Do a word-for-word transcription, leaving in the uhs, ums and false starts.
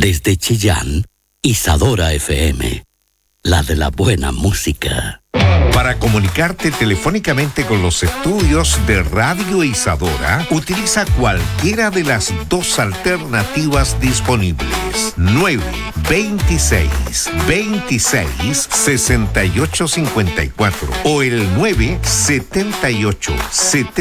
Desde Chillán, Isadora F M, la de la buena música. Para comunicarte telefónicamente con los estudios de Radio Isadora, utiliza cualquiera de las dos alternativas disponibles. nueve veintiséis veintiséis sesenta y ocho cincuenta y cuatro o el nueve setenta y ocho setenta